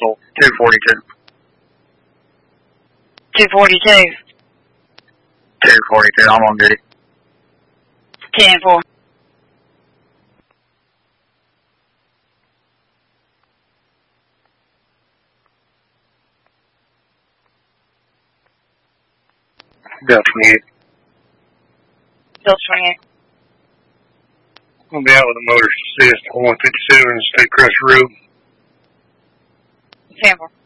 Russell, 242. 242. 242, I'm on duty. 10-4. Bill 28. Bill 28. I'm going to be out with a motor assist on 157 State Crest Road. 10-4.